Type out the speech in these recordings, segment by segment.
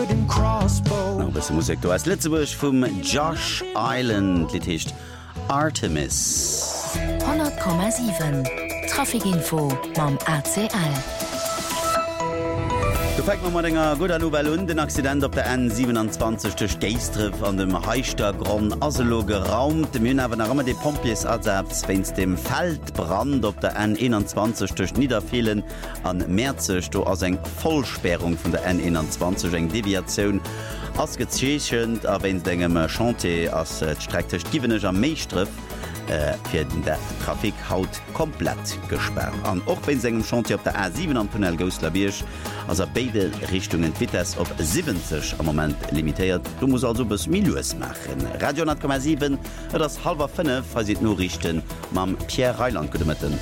wooden crossbow. No, beste Musik du hast Litzeburg vom Josh Island Licht Artemis 100,7 Trafikinfo mam ACL. Du fängt man mal ennger guter Nouvelle und den Accident op der N27 durch Geistreff an dem Heichter Grand Aselo geraumt. Dem Jün haben immer die Pompiers ersetzt, wenn es dem Feldbrand op der N21 durch Niederfehlen an Märzig, du als eng Vollsperrung von der N21 eng Deviation ausgezeschend, aber wenn engem Chantier als Strecke givenech am Meistriff fir der Trafik haut komplett gesperrt. An och wenn segem Chantier op der A7 am Tunnel Gostlabiersch, as beide Richtungen Wites op 70 am Moment limitiert. Du musst also bis Milus machen. Radio 10,7 das 4:30 falls nur richten mam Pierre Reiland gedemmetten.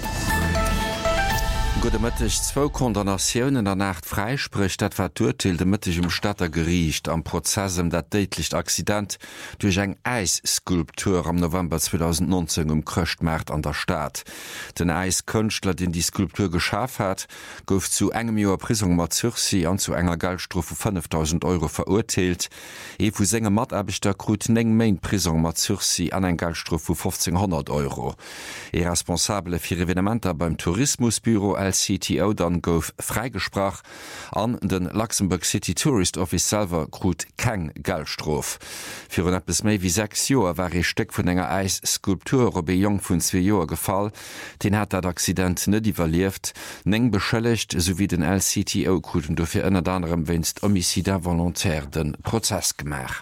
Gudemëttech 2 Kondamnatiounen der Nacht freispricht, dat war d'Urteil de Mëttech Statter geriicht am Prozessem dat Deitlicht Accident duch eng Eisskulptur am November 2019 Kröchtmärt an der Staat. Den Eiskënchtler, den die Skulptur geschaf hat, gouf zu engem Joer Prisung mat Zürsi an zu enger Geldstrafe 5.000 € verurteilt. Vu segem Matabichter krut eng Main Prisung mat Zürsi an eng Geldstrafe 1.500 €. Responsable fir Evenementer beim Tourismusbüro als CTO dann gouf freigesprach an den Luxemburg City Tourist Office selber krut keng Geldstrof. Für etwas méi wie 6 Joer war Steck vun enger Eisskulptur op Jong vun 2 Joer gefall, den hat dat Accident net evaluiert, neng beschëllecht sowie den LCTO kruten dofir ënner anderem wennst homicida volontär den Prozess gemach.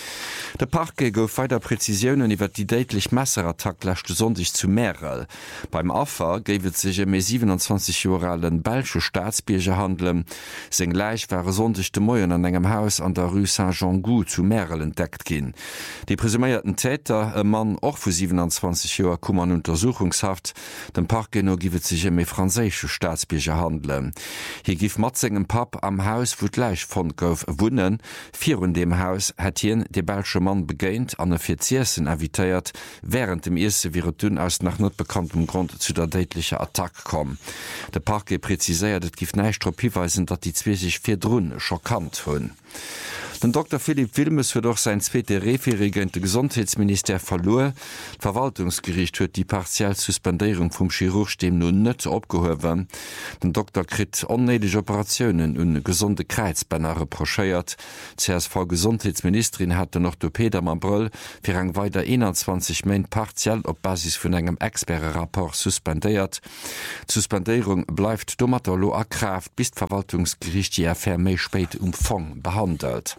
Der Parke gouf weiter Präzisionen iwwer die deitlich Messerattack lächte sondig zu Merel. Beim Affer géwet sich e 27-joralen Belsche Staatsbierge handeln. Seng Leiich war sondig de Moien an engem Haus an der Rue Saint-Jean-Gou zu Merel entdeckt gin. Die presumierten Täter, e Mann och vu 27 Joer kummer Untersuchungshaft, dem Parke no giwet sich e méi franzésche Staatsbierge handeln. Hier gif mat segem Pap am Haus wo d'Leich von gouf wunnen, 4 in dem Haus hat hien de Belsche Mann begéint an fir Ziessen evitéiert, während dem erste Virun aus nach not bekanntem Grund zu der deitlicher Attack kom. De Parke preziséiert, et gif neichtropieweisen, dat die Zwee sich fir Drun schockant hunn. Den Dr. Philipp Wilmes huet doch sein zweete Referegent Gesundheitsminister verlor. Verwaltungsgericht huet die partiell Suspendierung vum Chirurg dem nun net opgehowen. Den Doktor krit onnedige Operationen un gesunde Kreizbänner reprochéiert. CSV Gesundheitsministerin hatte noch d'Opéder am Brüll fir eng weiter 21 Main partiell op Basis vun engem Expertrapport suspendiert. Suspendierung bleibt domatolo akraft, bis d'Verwaltungsgericht die Affaire méi spät Fong behandelt.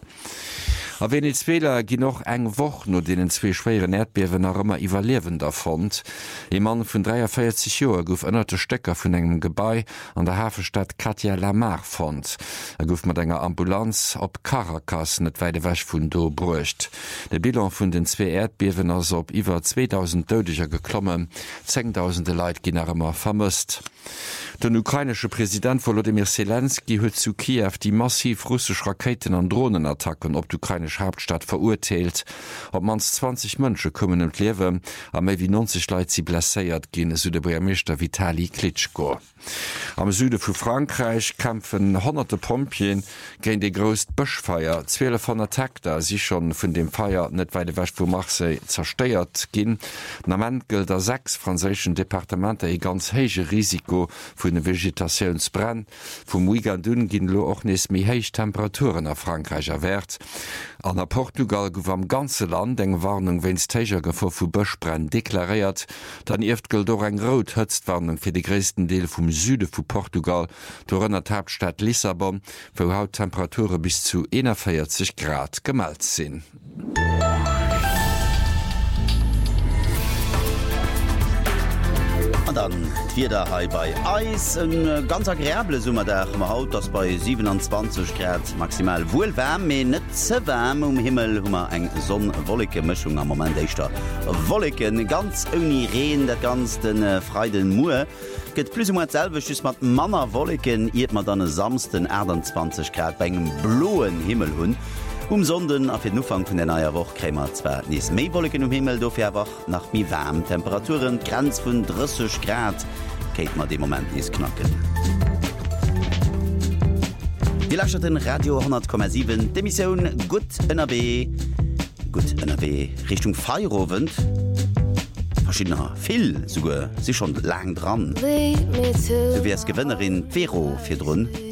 A Venezuela gi noch eng woch no denen 2 schweren Erdbewen a ëmmer iwwerlewen davon. E Mann vun 43 Joer gouf ënnerte Stecker vun engem Gebäi an der Hafenstadt Katia Lamar fand. Gouf mat enger Ambulanz op Caracas net weide wäch vun do bruecht. De Bilan vun den 2 Erdbewen ass op iwwer 2000 Deudeger geklommen, 10.000 Leiit gin ëmmer vermisst. Den ukrainesche Präsident Volodymyr Zelensky huet zu Kiew die massiv russsisch Raketen an Drohnenattacken op d'ukrainesch Hauptstadt verurteilt. Op mans 20 Mënsche kommen em Lewe, a méi wie 90 Leiit sie blesséiert gin so de Premierminister Vitali Klitschko. Am Süde vu Frankreich kämpfen hunderte Pompien géint de gröst Bëschfeier. 12 von Hektar si schon vun dem Feier net weide wäch vu Marseille zersteiert ginn. Nament gilt der 6 franzéschen Departementer e ganz héige Risiko vun de Vegetationsbrenn. Vum Wigandun ginn lo och nes méi héich Temperaturen a Frankreich erwert. An der Portugal gouf am ganze Land eng Warnung wenns Teiger Gefahr vu Bëschbrenn deklariert, dann irft gilt doch eng Rot Hëtztwarnung fir de gréessten Deel vum Süde vu Portugal, dorënner Hauptstadt Lissabon, wo Hauttemperaturen bis zu 41 Grad gemeldt sinn. Und dann wieder bei Eis ein ganz agrable Summer der Haut, das bei 27 Grad maximal wohl wärme, nicht zu warm Himmel, hummer eng Sonnenwollige Mischung am Moment echt da. Wolken ganz ohne Regen, der ganz den freien Mur. Geht plus selber mat Manner Wolken, iert man dann samsten 20 Grad bei einem blauen Himmel hun. Sonden a fir den Ufang vun der naier Woch krämer zwer nies méiwolleken Himmel dofirwach nach mi wärm Temperaturen Grenz vun 30 Grad Keit mat de moment nies knacken. Die lascht den Radio 10,7 de Mission gut NRW Richtung Feierowend verschiedener viel sogar sie schon lang dran du wärst Gewinnerin Vero für drin